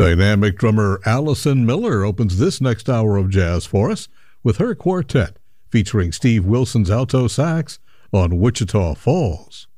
Dynamic drummer Allison Miller opens this next hour of jazz for us with her quartet featuring Steve Wilson's alto sax on Wichita Falls.